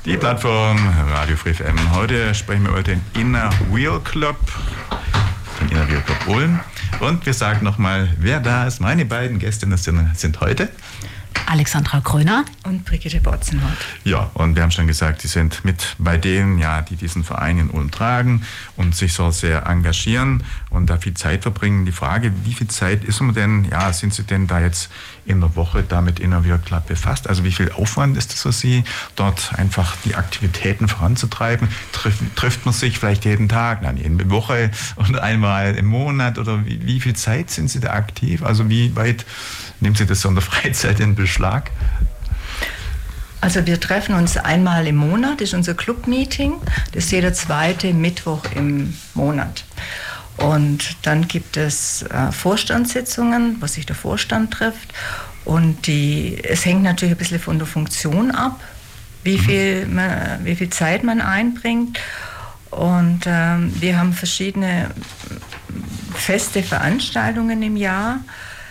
Die Plattform Radio Free FM. Heute sprechen wir über den Inner Wheel Club, den Inner Wheel Club Ulm. Und wir sagen nochmal, wer da ist. Meine beiden Gästinnen sind heute Alexandra Kröner und Brigitte Botzenhardt. Ja, und wir haben schon gesagt, die sind mit bei denen, ja, die diesen Verein in Ulm tragen und sich so sehr engagieren und da viel Zeit verbringen. Die Frage, wie viel Zeit ist man denn, ja, sind Sie denn da jetzt in der Woche damit Inner Wheel Club befasst? Also wie viel Aufwand ist es für Sie, dort einfach die Aktivitäten voranzutreiben? Trifft man sich vielleicht jeden Tag, nein, jede Woche und einmal im Monat oder wie viel Zeit sind Sie da aktiv? Also wie weit nehmen Sie das so in der Freizeit in Beschlag? Also wir treffen uns einmal im Monat, das ist unser Club-Meeting. Das ist jeder zweite Mittwoch im Monat. Und dann gibt es Vorstandssitzungen, wo sich der Vorstand trifft. Und es hängt natürlich ein bisschen von der Funktion ab, wie viel Zeit man einbringt. Und wir haben verschiedene feste Veranstaltungen im Jahr.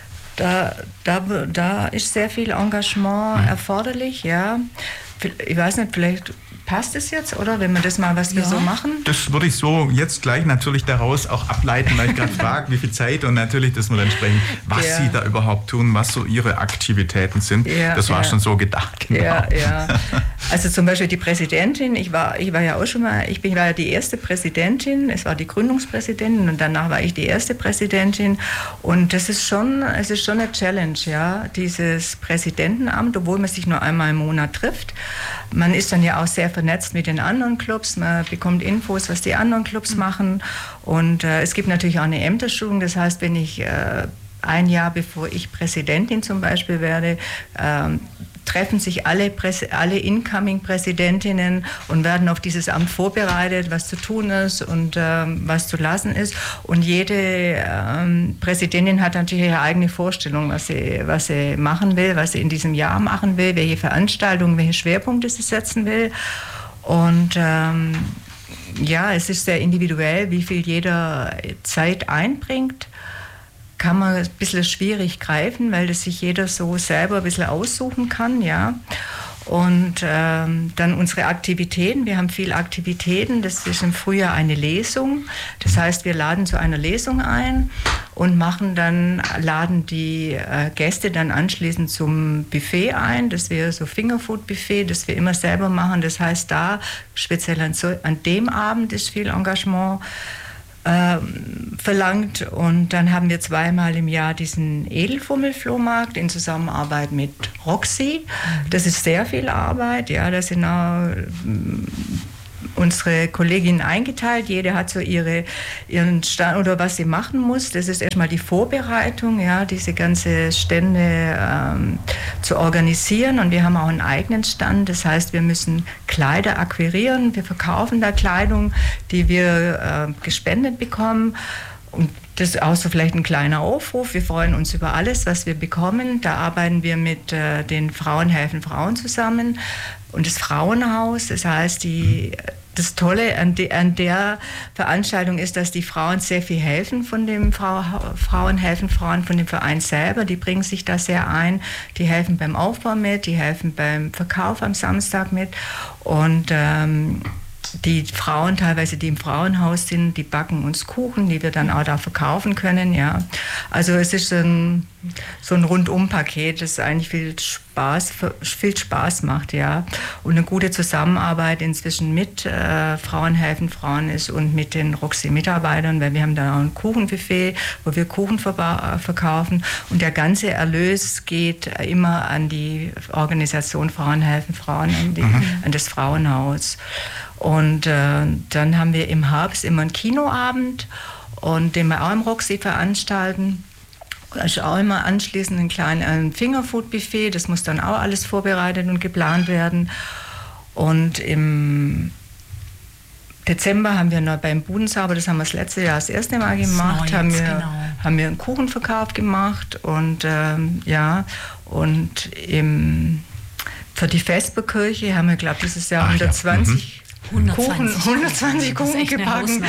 Da ist sehr viel Engagement erforderlich, ja. Ich weiß nicht, vielleicht passt es jetzt, oder? Wenn wir das mal, was wir so machen? Das würde ich so jetzt gleich natürlich daraus auch ableiten, weil ich gerade frage, wie viel Zeit und natürlich, dass wir dann sprechen, was Sie da überhaupt tun, was so Ihre Aktivitäten sind. Das war schon so gedacht. Genau. Ja. Also zum Beispiel die Präsidentin, ich war ja auch schon mal, war ja die erste Präsidentin, es war die Gründungspräsidentin und danach war ich die erste Präsidentin und es ist schon eine Challenge, ja, dieses Präsidentenamt, obwohl man sich nur einmal im Monat trifft. Man ist dann ja auch sehr vernetzt mit den anderen Clubs, man bekommt Infos, was die anderen Clubs machen und es gibt natürlich auch eine Ämterschulung, das heißt, wenn ich ein Jahr bevor ich Präsidentin zum Beispiel werde, treffen sich alle Incoming-Präsidentinnen und werden auf dieses Amt vorbereitet, was zu tun ist und was zu lassen ist. Und jede Präsidentin hat natürlich ihre eigene Vorstellung, was sie machen will, was sie in diesem Jahr machen will, welche Veranstaltungen, welche Schwerpunkte sie setzen will. Und es ist sehr individuell, wie viel jeder Zeit einbringt. Kann man ein bisschen schwierig greifen, weil das sich jeder so selber ein bisschen aussuchen kann, ja. Und dann unsere Aktivitäten, wir haben viele Aktivitäten, das ist im Frühjahr eine Lesung, das heißt, wir laden zu einer Lesung ein und laden die Gäste dann anschließend zum Buffet ein, das wäre so Fingerfood-Buffet, das wir immer selber machen, das heißt, da speziell an dem Abend ist viel Engagement verlangt und dann haben wir zweimal im Jahr diesen Edelfummelflohmarkt in Zusammenarbeit mit Roxy. Das ist sehr viel Arbeit, ja, da sind auch unsere Kolleginnen eingeteilt, jede hat so ihren Stand oder was sie machen muss. Das ist erstmal die Vorbereitung, ja, diese ganze Stände zu organisieren und wir haben auch einen eigenen Stand, das heißt, wir müssen Kleider akquirieren, wir verkaufen da Kleidung, die wir gespendet bekommen und das ist auch so vielleicht ein kleiner Aufruf. Wir freuen uns über alles, was wir bekommen. Da arbeiten wir mit den Frauen helfen Frauen zusammen und das Frauenhaus. Das heißt, das Tolle an der Veranstaltung ist, dass die Frauen sehr viel helfen von dem Frauen helfen Frauen von dem Verein selber. Die bringen sich da sehr ein. Die helfen beim Aufbau mit, die helfen beim Verkauf am Samstag mit und die Frauen teilweise, die im Frauenhaus sind, die backen uns Kuchen, die wir dann auch da verkaufen können, ja. Also es ist so ein Rundumpaket, das eigentlich viel Spaß macht, ja. Und eine gute Zusammenarbeit inzwischen mit Frauen helfen Frauen ist und mit den Roxy-Mitarbeitern, weil wir haben da auch ein Kuchenbuffet, wo wir Kuchen verkaufen und der ganze Erlös geht immer an die Organisation Frauen helfen Frauen, an das Frauenhaus. Und dann haben wir im Herbst immer einen Kinoabend, und den wir auch im Roxy veranstalten. Da ist auch immer anschließend ein kleines Fingerfood-Buffet, das muss dann auch alles vorbereitet und geplant werden. Und im Dezember haben wir noch beim Budensauber, das haben wir das letzte Jahr das erste Mal gemacht, haben wir einen Kuchenverkauf gemacht und für die Vesperkirche haben wir, glaube ich, dieses Jahr 120 Kuchen gebacken.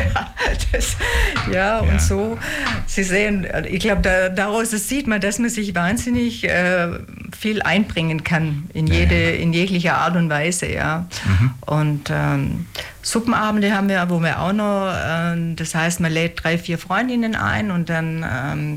Und so. Sie sehen, ich glaube, daraus sieht man, dass man sich wahnsinnig viel einbringen kann in jeglicher Art und Weise, ja. Und Suppenabende haben wir, wo wir auch noch, das heißt, man lädt 3, 4 Freundinnen ein und dann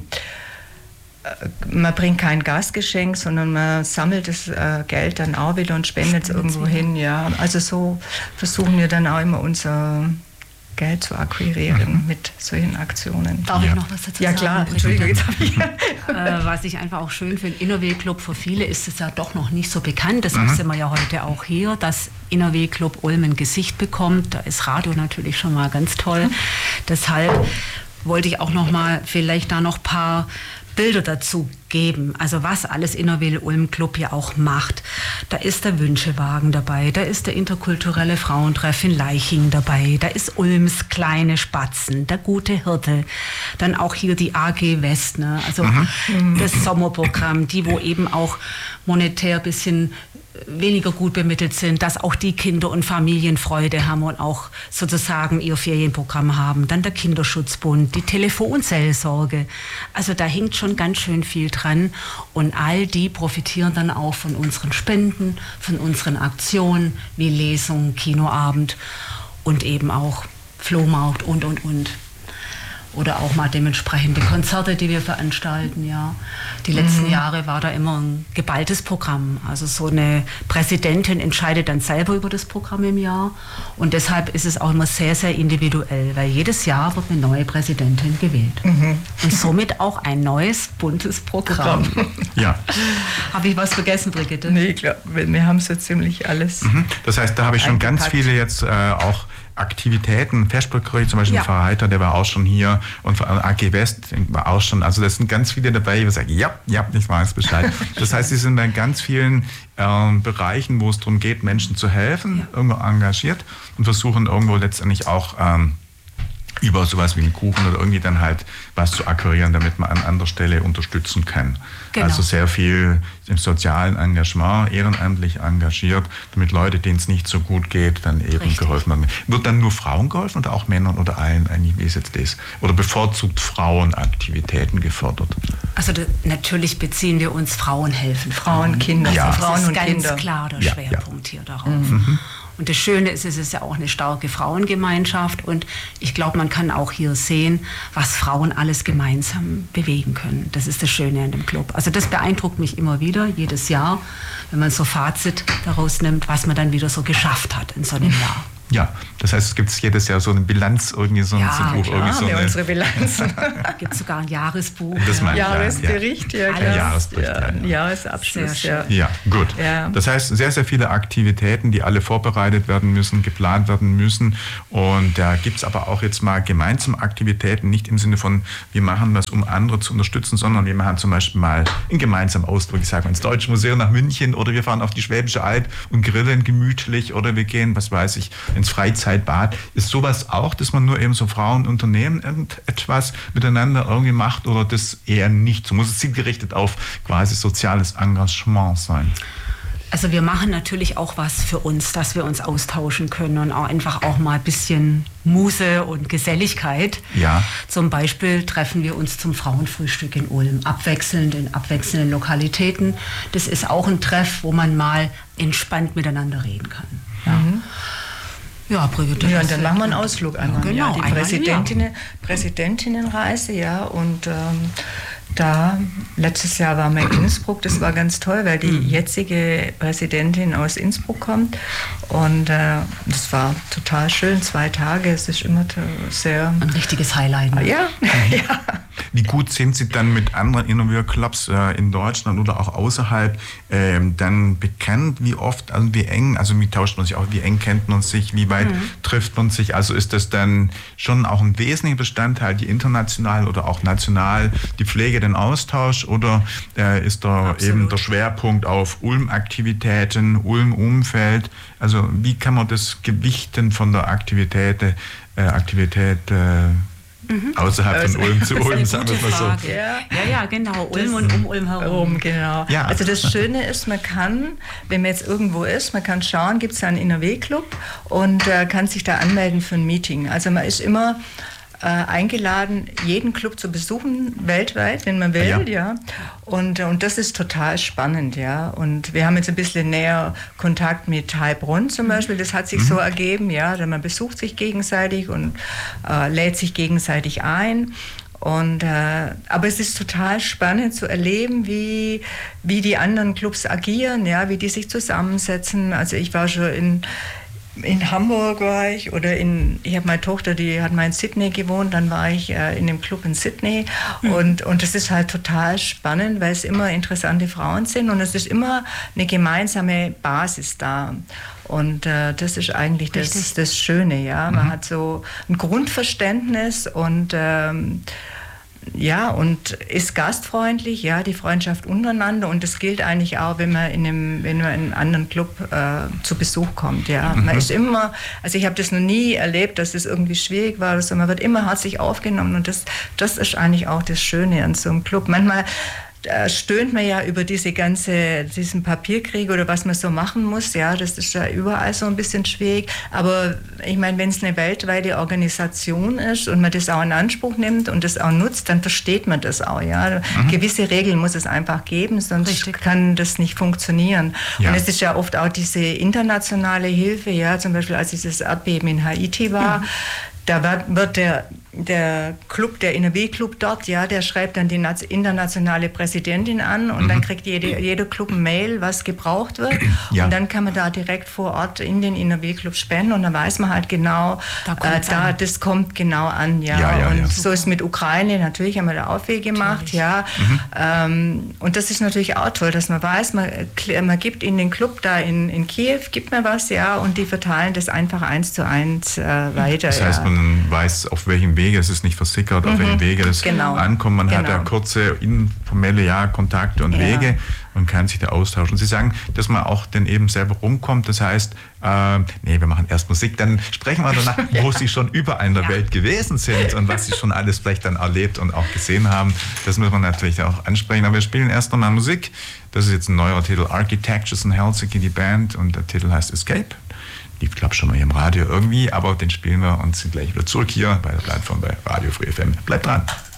man bringt kein Gastgeschenk, sondern man sammelt das Geld dann auch wieder und spendet es irgendwo hin, ja. Also so versuchen wir dann auch immer unser Geld zu akquirieren mit solchen Aktionen. Darf ich noch was dazu sagen? Ja klar, Entschuldigung, jetzt habe ich... Was ich einfach auch schön finde, Innerweh Club, für viele ist es ja doch noch nicht so bekannt, deshalb sind wir ja heute auch hier, dass Innerweh Club Ulm ein Gesicht bekommt. Da ist Radio natürlich schon mal ganz toll. Deshalb wollte ich auch noch mal vielleicht da noch ein paar Bilder dazu geben, also was alles Innerweh Ulm Club ja auch macht. Da ist der Wünschewagen dabei, da ist der interkulturelle Frauentreff in Leiching dabei, da ist Ulms kleine Spatzen, der gute Hirte, dann auch hier die AG West, ne? Also das Sommerprogramm, die wo eben auch monetär ein bisschen weniger gut bemittelt sind, dass auch die Kinder und Familien Freude haben und auch sozusagen ihr Ferienprogramm haben. Dann der Kinderschutzbund, die Telefonseelsorge. Also da hängt schon ganz schön viel dran und all die profitieren dann auch von unseren Spenden, von unseren Aktionen wie Lesungen, Kinoabend und eben auch Flohmarkt und. Oder auch mal dementsprechende Konzerte, die wir veranstalten, ja. Die letzten Jahre war da immer ein geballtes Programm. Also so eine Präsidentin entscheidet dann selber über das Programm im Jahr. Und deshalb ist es auch immer sehr, sehr individuell, weil jedes Jahr wird eine neue Präsidentin gewählt. Und somit auch ein neues, buntes Programm. Ja. Habe ich was vergessen, Brigitte? Nee, klar, wir haben so ziemlich alles. Das heißt, da habe ich schon ganz viele jetzt auch Aktivitäten, Festspielkreuz, zum Beispiel Pfarrer Heiter, der war auch schon hier und AG West war auch schon, also das sind ganz viele dabei, die sagen, ja, ich weiß Bescheid. Das heißt, sie sind in ganz vielen Bereichen, wo es darum geht, Menschen zu helfen, irgendwo engagiert und versuchen irgendwo letztendlich auch über sowas wie einen Kuchen oder irgendwie dann halt was zu akquirieren, damit man an anderer Stelle unterstützen kann. Genau. Also sehr viel im sozialen Engagement, ehrenamtlich engagiert, damit Leute, denen es nicht so gut geht, dann eben geholfen werden. Wird dann nur Frauen geholfen oder auch Männern oder allen eigentlich, wie ist jetzt das? Oder bevorzugt Frauenaktivitäten gefördert? Also natürlich beziehen wir uns Frauen helfen. Frauen, Kinder. Ja. Also Frauen und Kinder. Das ist ganz klar der Schwerpunkt hier darauf. Und das Schöne ist, es ist ja auch eine starke Frauengemeinschaft und ich glaube, man kann auch hier sehen, was Frauen alles gemeinsam bewegen können. Das ist das Schöne an dem Club. Also das beeindruckt mich immer wieder, jedes Jahr, wenn man so Fazit daraus nimmt, was man dann wieder so geschafft hat in so einem Jahr. Ja, das heißt, es gibt jedes Jahr so eine Bilanz, irgendwie so ein Buch. Klar, irgendwie so eine, unsere Bilanz. Es gibt sogar ein Jahresbuch. Das meine ich, Jahresbericht, Jahresabschluss. Ja, gut. Ja. Das heißt, sehr, sehr viele Aktivitäten, die alle vorbereitet werden müssen, geplant werden müssen. Und da gibt es aber auch jetzt mal gemeinsame Aktivitäten, nicht im Sinne von, wir machen was, um andere zu unterstützen, sondern wir machen zum Beispiel mal einen gemeinsamen Ausflug. Ich sage mal ins Deutsche Museum nach München oder wir fahren auf die Schwäbische Alb und grillen gemütlich oder wir gehen, was weiß ich, ins Freizeitbad. Ist sowas auch, dass man nur eben so Frauen und Unternehmen irgendetwas miteinander irgendwie macht oder das eher nicht? So muss es zielgerichtet auf quasi soziales Engagement sein. Also wir machen natürlich auch was für uns, dass wir uns austauschen können und auch einfach auch mal ein bisschen Muße und Geselligkeit. Ja. Zum Beispiel treffen wir uns zum Frauenfrühstück in Ulm, abwechselnd in abwechselnden Lokalitäten. Das ist auch ein Treff, wo man mal entspannt miteinander reden kann. Ja. Ja, Brigitte. Ja, und dann machen wir einen Ausflug einmal. Genau, die Präsidentinnenreise, ja, und da, letztes Jahr waren wir in Innsbruck, das war ganz toll, weil die jetzige Präsidentin aus Innsbruck kommt und das war total schön, 2 Tage, es ist immer sehr... Ein richtiges Highlight. Ne? Ja. Wie gut sind Sie dann mit anderen Innerwehr-Clubs in Deutschland oder auch außerhalb dann bekannt? Wie oft, also wie eng, also wie tauscht man sich auch, wie eng kennt man sich, wie weit trifft man sich? Also ist das dann schon auch ein wesentlicher Bestandteil, die international oder auch national, die Pflege, den Austausch oder ist da eben der Schwerpunkt auf Ulm-Aktivitäten, Ulm-Umfeld? Also wie kann man das gewichten von der Aktivität außerhalb von Ulm zu Ulm, sagen wir mal so. Ja, genau, Ulm und um Ulm herum. Genau. Ja. Also das Schöne ist, man kann, wenn man jetzt irgendwo ist, man kann schauen, gibt es da einen Innerweh-Club und kann sich da anmelden für ein Meeting. Also man ist immer eingeladen, jeden Club zu besuchen, weltweit, wenn man will, ja. Und das ist total spannend, ja. Und wir haben jetzt ein bisschen näher Kontakt mit Heilbronn zum Beispiel, das hat sich so ergeben, ja, man besucht sich gegenseitig und lädt sich gegenseitig ein. Aber es ist total spannend zu erleben, wie die anderen Clubs agieren, ja, wie die sich zusammensetzen. Also ich war schon in Hamburg oder ich habe meine Tochter, die hat mal in Sydney gewohnt, dann war ich in dem Club in Sydney und das ist halt total spannend, weil es immer interessante Frauen sind und es ist immer eine gemeinsame Basis da. Und das ist eigentlich das Schöne, ja. Man hat so ein Grundverständnis und und ist gastfreundlich, ja, die Freundschaft untereinander und das gilt eigentlich auch, wenn man in einen anderen Club zu Besuch kommt, ja. Man ist immer, also ich habe das noch nie erlebt, dass es irgendwie schwierig war oder so, man wird immer herzlich aufgenommen und das ist eigentlich auch das Schöne an so einem Club. Manchmal stöhnt man ja über diesen Papierkrieg oder was man so machen muss, ja, das ist ja überall so ein bisschen schwierig, aber ich meine, wenn es eine weltweite Organisation ist und man das auch in Anspruch nimmt und das auch nutzt, dann versteht man das auch, ja. Gewisse Regeln muss es einfach geben, sonst kann das nicht funktionieren. Ja. Und es ist ja oft auch diese internationale Hilfe, ja, zum Beispiel als dieses Erdbeben in Haiti war, da wird der Club, der NRW-Club dort, ja, der schreibt dann die internationale Präsidentin an und dann kriegt jeder Club ein Mail, was gebraucht wird. Ja. Und dann kann man da direkt vor Ort in den NRW-Club spenden und dann weiß man halt genau, das kommt genau an. Ja. Und so ist mit Ukraine, natürlich haben wir da auch viel gemacht. Ja. Und das ist natürlich auch toll, dass man weiß, man gibt in den Club da in Kiew, gibt man was, ja, und die verteilen das einfach 1:1 weiter. Das heißt, man weiß, auf welchem Weg, es ist nicht versickert, auf welchem Wege das ankommt. Man hat ja kurze, informelle Kontakte und Wege und kann sich da austauschen. Und Sie sagen, dass man auch dann eben selber rumkommt. Das heißt, wir machen erst Musik, dann sprechen wir danach, wo Sie schon überall in der Welt gewesen sind und was Sie schon alles vielleicht dann erlebt und auch gesehen haben. Das müssen wir natürlich auch ansprechen. Aber wir spielen erst nochmal Musik. Das ist jetzt ein neuer Titel, Architectures in Helsinki, die Band, und der Titel heißt Escape. Lief, glaube ich, schon mal hier im Radio irgendwie, aber den spielen wir und sind gleich wieder zurück hier bei der Plattform bei Radio Free FM. Bleibt dran!